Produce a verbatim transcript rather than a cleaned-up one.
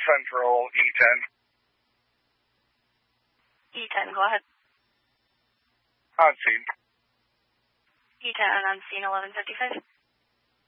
Central, E ten. E ten, go ahead. On scene. E ten on scene, eleven fifty-five.